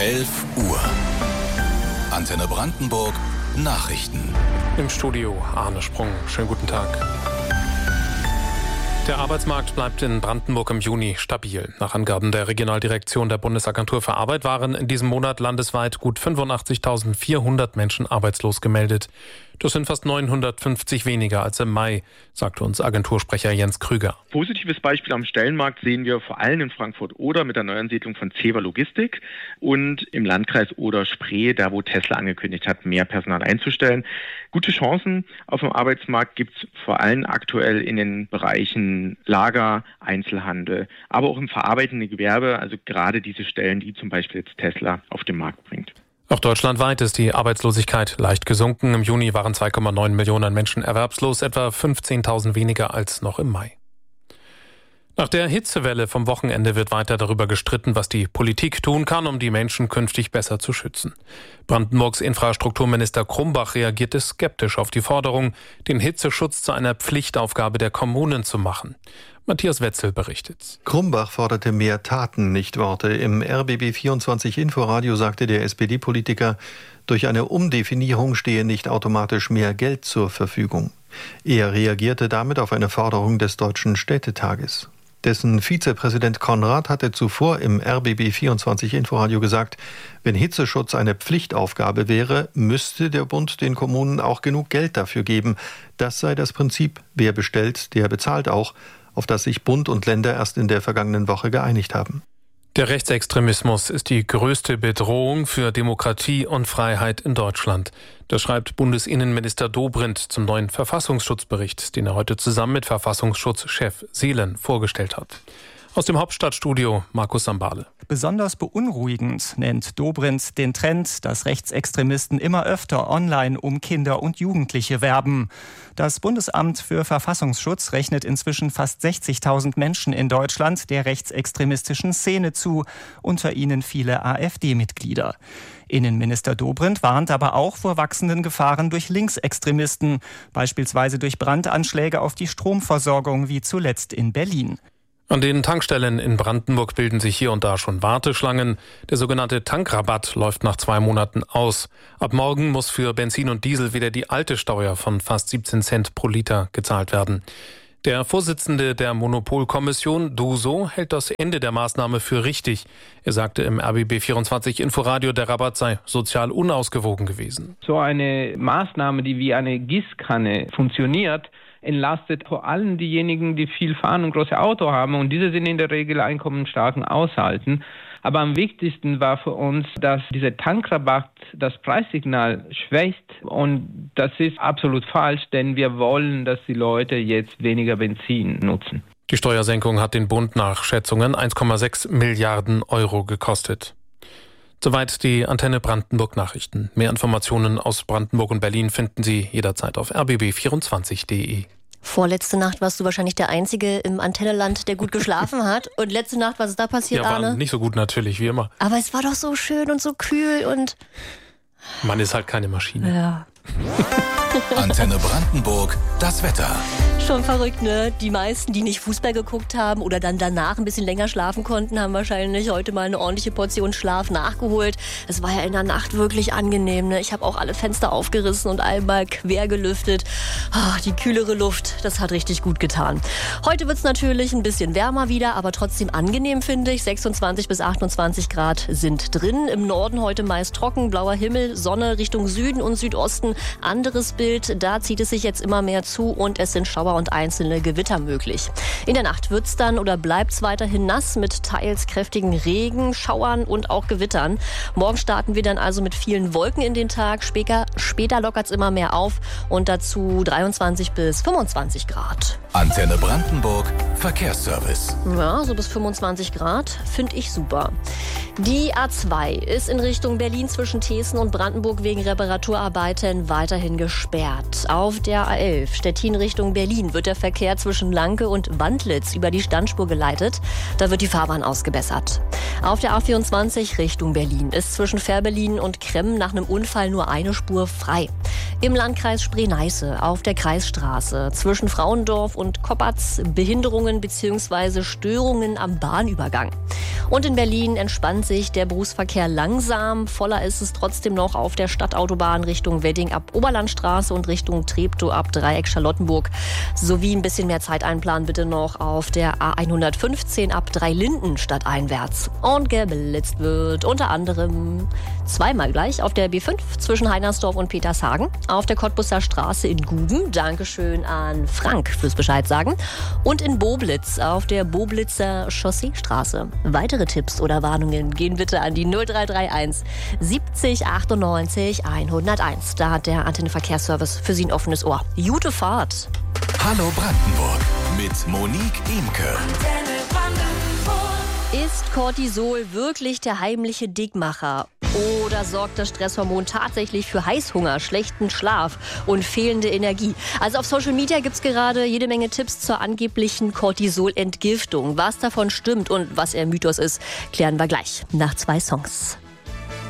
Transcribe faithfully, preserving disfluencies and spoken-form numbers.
elf Uhr. Antenne Brandenburg Nachrichten. Im Studio Arne Sprung. Schönen guten Tag. Der Arbeitsmarkt bleibt in Brandenburg im Juni stabil. Nach Angaben der Regionaldirektion der Bundesagentur für Arbeit waren in diesem Monat landesweit gut fünfundachtzigtausendvierhundert Menschen arbeitslos gemeldet. Das sind fast neunhundertfünfzig weniger als im Mai, sagte uns Agentursprecher Jens Krüger. Positives Beispiel am Stellenmarkt sehen wir vor allem in Frankfurt-Oder mit der Neuansiedlung von Zewa Logistik und im Landkreis Oder-Spree, da wo Tesla angekündigt hat, mehr Personal einzustellen. Gute Chancen auf dem Arbeitsmarkt gibt es vor allem aktuell in den Bereichen Lager, Einzelhandel, aber auch im verarbeitenden Gewerbe, also gerade diese Stellen, die zum Beispiel jetzt Tesla auf den Markt bringt. Auch deutschlandweit ist die Arbeitslosigkeit leicht gesunken. Im Juni waren zwei Komma neun Millionen Menschen erwerbslos, etwa fünfzehntausend weniger als noch im Mai. Nach der Hitzewelle vom Wochenende wird weiter darüber gestritten, was die Politik tun kann, um die Menschen künftig besser zu schützen. Brandenburgs Infrastrukturminister Krumbach reagierte skeptisch auf die Forderung, den Hitzeschutz zu einer Pflichtaufgabe der Kommunen zu machen. Matthias Wetzel berichtet. Krumbach forderte mehr Taten, nicht Worte. Im R B B vierundzwanzig Inforadio sagte der S P D-Politiker, durch eine Umdefinierung stehe nicht automatisch mehr Geld zur Verfügung. Er reagierte damit auf eine Forderung des Deutschen Städtetages. Dessen Vizepräsident Konrad hatte zuvor im R B B vierundzwanzig Inforadio gesagt, wenn Hitzeschutz eine Pflichtaufgabe wäre, müsste der Bund den Kommunen auch genug Geld dafür geben. Das sei das Prinzip, wer bestellt, der bezahlt auch, auf das sich Bund und Länder erst in der vergangenen Woche geeinigt haben. Der Rechtsextremismus ist die größte Bedrohung für Demokratie und Freiheit in Deutschland. Das schreibt Bundesinnenminister Dobrindt zum neuen Verfassungsschutzbericht, den er heute zusammen mit Verfassungsschutzchef Seelen vorgestellt hat. Aus dem Hauptstadtstudio Markus Sambale. Besonders beunruhigend nennt Dobrindt den Trend, dass Rechtsextremisten immer öfter online um Kinder und Jugendliche werben. Das Bundesamt für Verfassungsschutz rechnet inzwischen fast sechzigtausend Menschen in Deutschland der rechtsextremistischen Szene zu, unter ihnen viele AfD-Mitglieder. Innenminister Dobrindt warnt aber auch vor wachsenden Gefahren durch Linksextremisten, beispielsweise durch Brandanschläge auf die Stromversorgung wie zuletzt in Berlin. An den Tankstellen in Brandenburg bilden sich hier und da schon Warteschlangen. Der sogenannte Tankrabatt läuft nach zwei Monaten aus. Ab morgen muss für Benzin und Diesel wieder die alte Steuer von fast siebzehn Cent pro Liter gezahlt werden. Der Vorsitzende der Monopolkommission, Duso, hält das Ende der Maßnahme für richtig. Er sagte im R B B vierundzwanzig Inforadio, der Rabatt sei sozial unausgewogen gewesen. So eine Maßnahme, die wie eine Gießkanne funktioniert, entlastet vor allem diejenigen, die viel fahren und große Auto haben, und diese sind in der Regel einkommensstarken Haushalten. Aber am wichtigsten war für uns, dass dieser Tankrabatt das Preissignal schwächt, und das ist absolut falsch, denn wir wollen, dass die Leute jetzt weniger Benzin nutzen. Die Steuersenkung hat den Bund nach Schätzungen eins Komma sechs Milliarden Euro gekostet. Soweit die Antenne Brandenburg Nachrichten. Mehr Informationen aus Brandenburg und Berlin finden Sie jederzeit auf r b b vierundzwanzig punkt d e. Vorletzte Nacht warst du wahrscheinlich der Einzige im Antenneland, der gut geschlafen hat. Und letzte Nacht, was ist da passiert, ja, war Arne? Nicht so gut natürlich, wie immer. Aber es war doch so schön und so kühl und... Man ist halt keine Maschine. Ja. Antenne Brandenburg, das Wetter. Schon verrückt, ne? Die meisten, die nicht Fußball geguckt haben oder dann danach ein bisschen länger schlafen konnten, haben wahrscheinlich heute mal eine ordentliche Portion Schlaf nachgeholt. Es war ja in der Nacht wirklich angenehm, ne? Ich habe auch alle Fenster aufgerissen und einmal quer gelüftet. Oh, die kühlere Luft, das hat richtig gut getan. Heute wird's natürlich ein bisschen wärmer wieder, aber trotzdem angenehm, finde ich. sechsundzwanzig bis achtundzwanzig Grad sind drin. Im Norden heute meist trocken, blauer Himmel, Sonne Richtung Süden und Südosten. Anderes Bild, da zieht es sich jetzt immer mehr zu und es sind Schauer und einzelne Gewitter möglich. In der Nacht wird's dann oder bleibt's weiterhin nass mit teils kräftigen Regen, Schauern und auch Gewittern. Morgen starten wir dann also mit vielen Wolken in den Tag. Später, später lockert's immer mehr auf und dazu dreiundzwanzig bis fünfundzwanzig Grad. Antenne Brandenburg, Verkehrsservice. Ja, so bis fünfundzwanzig Grad finde ich super. Die A zwei ist in Richtung Berlin zwischen Thesen und Brandenburg wegen Reparaturarbeiten weiterhin gesperrt. Auf der A elf Stettin Richtung Berlin wird der Verkehr zwischen Lanke und Wandlitz über die Standspur geleitet. Da wird die Fahrbahn ausgebessert. Auf der A vierundzwanzig Richtung Berlin ist zwischen Fährberlin und Kremmen nach einem Unfall nur eine Spur frei. Im Landkreis Spree-Neiße auf der Kreisstraße zwischen Frauendorf und Koppatz Behinderungen bzw. Störungen am Bahnübergang. Und in Berlin entspannt sich der Berufsverkehr langsam. Voller ist es trotzdem noch auf der Stadtautobahn Richtung Wedding ab Oberlandstraße und Richtung Treptow ab Dreieck Charlottenburg. Sowie ein bisschen mehr Zeit einplanen bitte noch auf der A hundertfünfzehn ab Dreilinden stadteinwärts. Und geblitzt wird unter anderem zweimal gleich auf der B fünf zwischen Heinersdorf und Petershagen, auf der Cottbusser Straße in Guben. Dankeschön an Frank fürs Bescheid sagen. Und in Boblitz auf der Boblitzer Chausseestraße. Weitere Tipps oder Warnungen gehen bitte an die null drei drei eins siebzig achtundneunzig hunderteins. Da hat der Antenne Verkehrsservice für Sie ein offenes Ohr. Gute Fahrt! Hallo Brandenburg mit Monique Imke. Ist Cortisol wirklich der heimliche Dickmacher? Oder sorgt das Stresshormon tatsächlich für Heißhunger, schlechten Schlaf und fehlende Energie? Also auf Social Media gibt es gerade jede Menge Tipps zur angeblichen Cortisol-Entgiftung. Was davon stimmt und was eher Mythos ist, klären wir gleich nach zwei Songs.